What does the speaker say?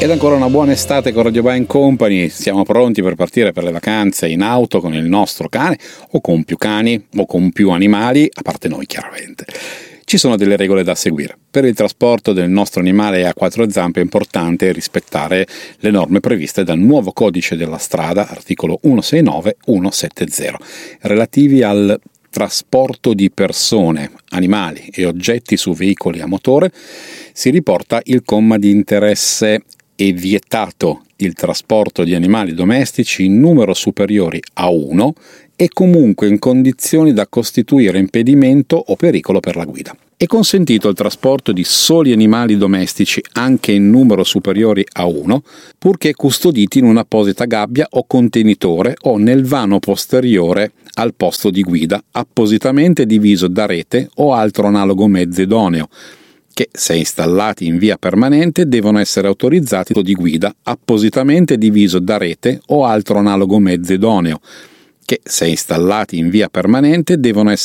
Ed ancora una buona estate con Radio Bike Company. Siamo pronti per partire per le vacanze in auto con il nostro cane, o con più cani, o con più animali, a parte noi chiaramente. Ci sono delle regole da seguire. Per il trasporto del nostro animale a quattro zampe è importante rispettare le norme previste dal nuovo codice della strada, articolo 169-170, relativi al trasporto di persone, animali e oggetti su veicoli a motore. Si riporta il comma di interesse: è vietato il trasporto di animali domestici in numero superiori a 1 e comunque in condizioni da costituire impedimento o pericolo per la guida. È consentito il trasporto di soli animali domestici anche in numero superiore a 1, purché custoditi in un'apposita gabbia o contenitore o nel vano posteriore al posto di guida, appositamente diviso da rete o altro analogo mezzo idoneo, che, se installati in via permanente, devono essere autorizzati di guida, appositamente diviso da rete o altro analogo mezzo idoneo, che, se installati in via permanente, devono essere